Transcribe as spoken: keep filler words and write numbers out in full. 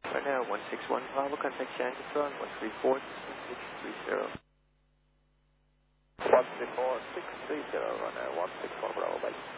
Right now, one six one Bravo, contact Shanghai on one three four six three zero. one three four six three zero, runway one six one Bravo, bye.